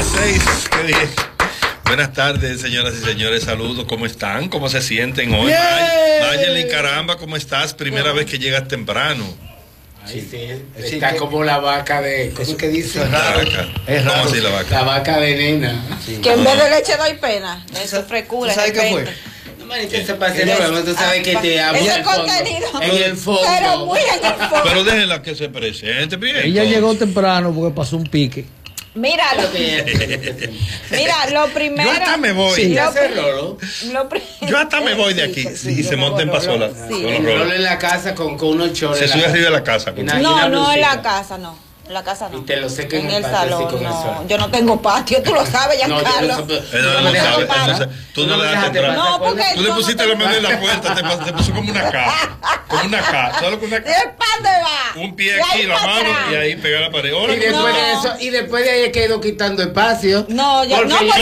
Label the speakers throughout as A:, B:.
A: 6, qué bien. Buenas tardes, señoras y señores, saludos, ¿cómo están? ¿Cómo se sienten hoy? Mayerlin, caramba, ¿cómo estás? Primera vez que llegas temprano.
B: Sí, está como la vaca de... ¿Cómo es que dice?
A: Es raro. ¿Cómo así la vaca?
B: La vaca de nena.
C: Sí. Que en vez de leche doy pena. Eso es frecura.
D: ¿Sabes qué fue?
B: No, manito, se pase nuevo, tú sabes que te amo.
C: Ese contenido.
B: En el fondo.
C: Pero muy en el fondo.
A: Pero déjenla que se presente bien.
D: Ella llegó temprano porque pasó un pique.
C: Mira, lo primero.
A: Yo hasta me voy.
D: Sí.
A: Yo hasta me voy de aquí. Sí, se monta en pasola.
B: Rolo en la casa con unos choles.
A: Se sube arriba de la casa.
C: No, en la casa no. En la casa no.
B: Y te lo sé que
C: en el salón no. Yo no tengo patio, tú lo sabes, Giancarlo.
A: Tú no le das entrada.
C: No, porque
A: tú le pusiste la mano en la puerta, te puso como una K. Como una K. ¿Sabes lo que una K?
C: ¿Dónde va?
A: Un pie aquí, la mano y ahí pega la pared.
B: Y después de ahí he quedado quitando espacio.
C: No, yo no tenía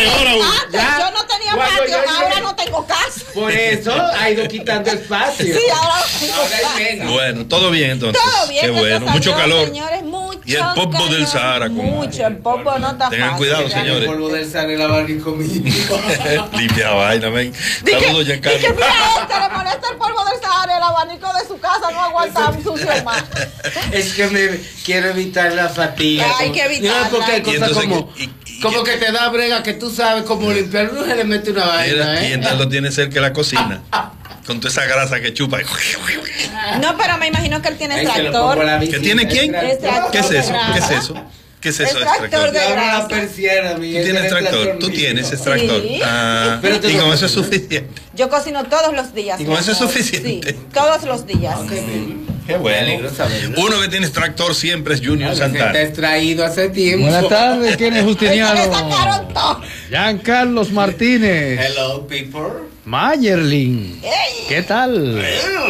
C: patio, ahora no tengo casa.
B: Por eso ha ido quitando espacio.
C: Sí, ahora
B: hay menos.
A: Bueno, todo bien entonces.
C: Todo bien.
A: Qué bueno, mucho calor.
C: Señores, mucho.
A: Y el polvo del Sahara.
C: Mucho, el polvo no está fácil.
A: Tengan cuidado, señores.
B: El polvo del Sahara y el abanico mío.
A: Limpia vaina, ven. Saludos, Giancarlo.
C: Que mira le molesta el polvo del Sahara, el abanico de su casa no aguanta sucio más.
B: Es que me quiero evitar la fatiga.
C: Hay que evitarla.
B: No, porque hay cosas como que te da brega, que tú sabes cómo limpiar. Uno se le mete una vaina,
A: Y entonces lo tiene cerca de la cocina. Con toda esa grasa que chupa.
C: No, pero me imagino que él tiene extractor.
A: ¿Que tiene quién? ¿Qué es eso? ¿Qué es eso? ¿Qué es eso?
C: Extractor de grasa.
B: La persiana,
A: ¿Tú tienes extractor? ¿Tú tienes extractor?
C: Sí.
A: Ah, y con eso es suficiente.
C: Yo cocino todos los días.
A: ¿Y con eso es suficiente?
C: Sí, todos los días.
A: Qué bueno. Uno que tiene extractor siempre es Junior Santana.
B: Está extraído hace tiempo.
D: Buenas tardes, ¿quién es Justiniano?
C: Me sacaron todo.
D: Giancarlos Martínez.
B: Hello, people.
D: Mayerlin. ¿Qué tal?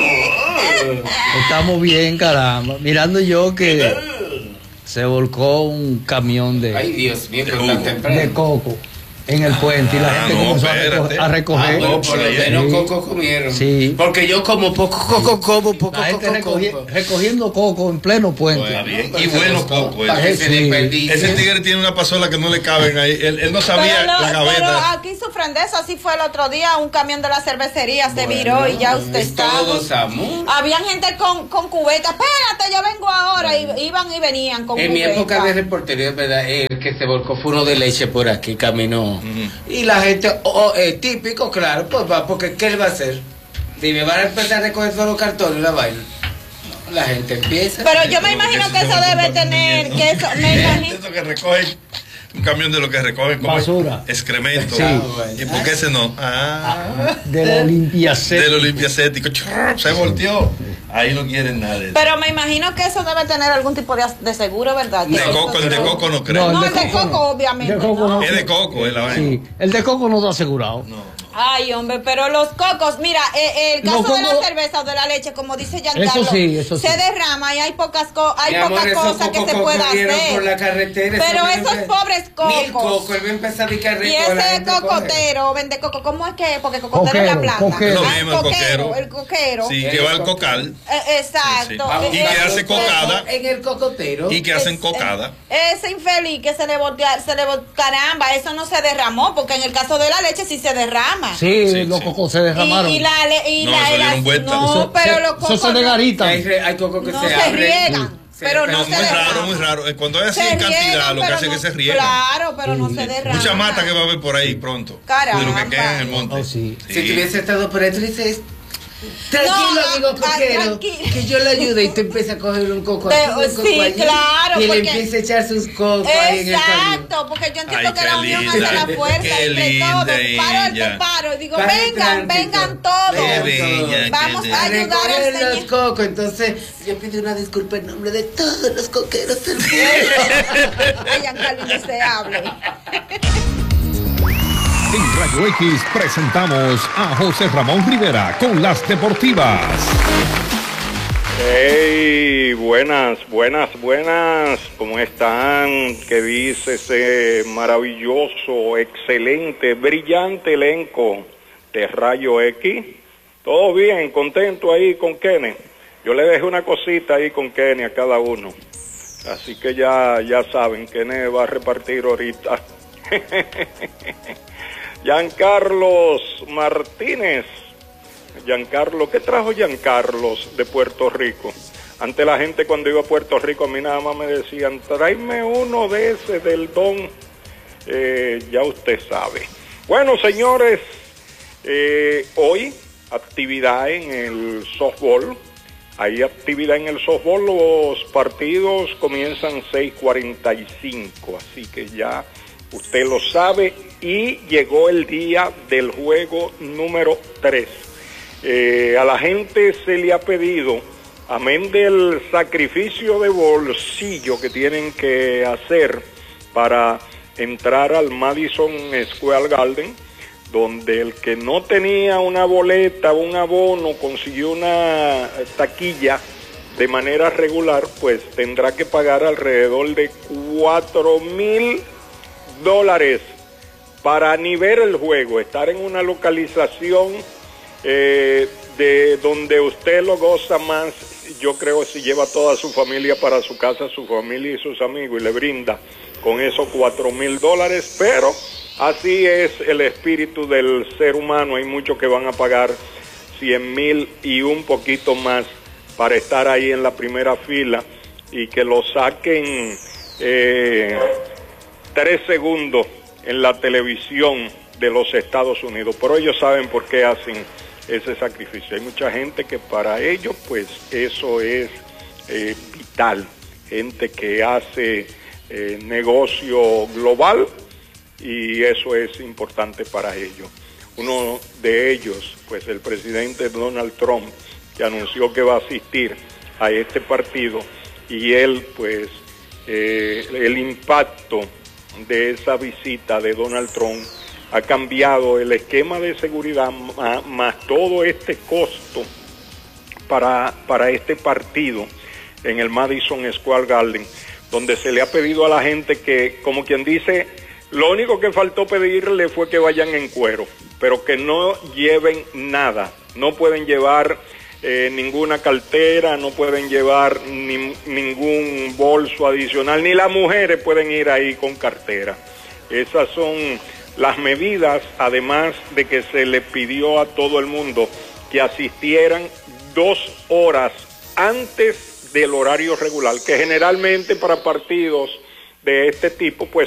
D: Estamos bien, caramba. Mirando yo que se volcó un camión
B: Ay, Dios mío, pero tan temprano.
D: de coco en el puente y la gente comenzó a recoger.
B: Bueno, por lo menos coco comieron.
D: Sí.
B: Porque yo como poco coco, como poco
D: La gente
B: coco.
D: recogiendo coco en pleno puente.
A: Está bien. Y bueno, coco.
D: Sí.
A: Ese tigre tiene una pasola que no le caben ahí. Él no sabía la
C: Pero
A: gaveta.
C: aquí sufren de eso. Así fue el otro día. Un camión de la cervecería se viró y ya usted está. Habían gente con cubeta. Espérate, yo vengo ahora. Y iban y venían con
B: En
C: cubeta.
B: mi época de reportería, ¿verdad? El que se volcó fue uno de leche por aquí, caminó. Y la gente, típico, claro, pues va, porque ¿qué él va a hacer? Si me van a empezar a recoger solo cartón y la vaina. La gente empieza.
C: Pero yo me imagino que eso debe tener. Que eso, me imagino.
A: Eso que recogen. Un camión de lo que recogen como
D: basura,
A: excremento.
D: Sí.
A: ¿Y por qué ese no?
D: De la limpiacético.
A: De lo limpiacético. Se volteó. Ahí no quieren nada de eso.
C: Pero me imagino que eso debe tener algún tipo de seguro, ¿verdad?
A: De coco, el de coco no creo.
C: No, el de coco, obviamente.
D: No.
A: Es de coco, es la vaina.
D: Sí, el de coco no está asegurado.
A: No.
C: Ay, hombre, pero los cocos, mira, el caso de la cerveza o de la leche, como dice Giancarlo,
D: eso sí.
C: se derrama y hay pocas cosas que se
B: pueda
C: hacer.
B: Por la carretera,
C: pero esos pobres cocos.
B: Coco, él va a empezar a picar.
C: Y ese cocotero vende coco, ¿cómo es que? Porque cocotero es la planta.
D: Coquero.
A: Lo mismo,
C: el coquero.
A: Sí, que va al cocal.
C: Exacto.
A: Sí. Y que hace cocada.
B: En el cocotero.
A: Y que hacen cocada.
C: Ese infeliz que se le voltea, caramba, eso no se derramó, porque en el caso de la leche sí se derrama.
D: Sí, los cocos se derramaron.
C: No, pero los cocos
D: eso se desgarita.
B: Hay cocos que
C: no
B: se
C: riegan. Pero no se derraman.
A: Muy raro. Cuando hay así en cantidad, lo que hace es que se riegan.
C: Claro, pero no se derrama.
A: Mucha mata que va a haber por ahí pronto.
C: Caramba.
A: De lo que queda en el monte.
D: Oh, sí.
B: Si tuviese estado por ahí, tú dices, tranquilo, amigo coquero, que yo le ayude y te empieza a coger un coco aquí, un coco
C: sí,
B: allí,
C: claro.
B: y le empieza a echar sus cocos ahí en el camino.
C: Exacto, porque yo entiendo
A: Ay,
C: que la unión hace la fuerza
A: qué
C: entre
A: linda
C: todos.
A: ella.
C: Paro, digo,
B: Pare
C: vengan todos.
A: Qué bella,
C: Vamos
A: qué
C: a
A: bella.
C: ayudar al
B: Recoger los
C: señor.
B: cocos. Entonces yo pido una disculpa en nombre de todos los coqueros del mundo.
C: Ay, Giancarlo indeseable.
E: En Radio X presentamos a José Ramón Rivera con las deportivas.
F: Hey, buenas. ¿Cómo están? ¿Qué dice ese maravilloso, excelente, brillante elenco de Rayo X? Todo bien, contento ahí con Kenny. Yo le dejé una cosita ahí con Kenny a cada uno. Así que ya saben, Kenny va a repartir ahorita Giancarlos Martínez. Giancarlo, ¿qué trajo Giancarlos de Puerto Rico? Ante la gente cuando iba a Puerto Rico, a mí nada más me decían, tráeme uno de ese del Don. Ya usted sabe. Bueno, señores, hoy actividad en el softball. Hay actividad en el softball. Los partidos comienzan 6:45, así que ya usted lo sabe. Y llegó el día del juego número 3. A la gente se le ha pedido, amén del sacrificio de bolsillo que tienen que hacer para entrar al Madison Square Garden, donde el que no tenía una boleta, un abono, consiguió una taquilla de manera regular, pues tendrá que pagar alrededor de $4,000 para ni ver el juego, estar en una localización de donde usted lo goza más. Yo creo si lleva toda su familia para su casa, su familia y sus amigos, y le brinda con esos $4,000, pero así es el espíritu del ser humano. Hay muchos que van a pagar 100,000 y un poquito más para estar ahí en la primera fila y que lo saquen 3 segundos en la televisión de los Estados Unidos. Pero ellos saben por qué hacen ese sacrificio. Hay mucha gente que para ellos pues eso es vital, gente que hace negocio global y eso es importante para ellos. Uno de ellos, pues el presidente Donald Trump, que anunció que va a asistir a este partido, y él pues el impacto de esa visita de Donald Trump ha cambiado el esquema de seguridad, más todo este costo para este partido en el Madison Square Garden, donde se le ha pedido a la gente que, como quien dice, lo único que faltó pedirle fue que vayan en cuero, pero que no lleven nada, no pueden llevar ninguna cartera, no pueden llevar ningún bolso adicional, ni las mujeres pueden ir ahí con cartera. Esas son las medidas, además de que se le pidió a todo el mundo que asistieran 2 horas antes del horario regular, que generalmente para partidos de este tipo pues